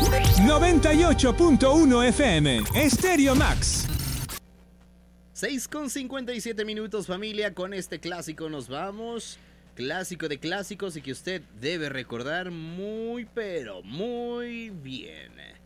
98.1 FM, Stereo Max. 6:57 familia, con este clásico nos vamos. Clásico de clásicos y que usted debe recordar muy pero muy bien.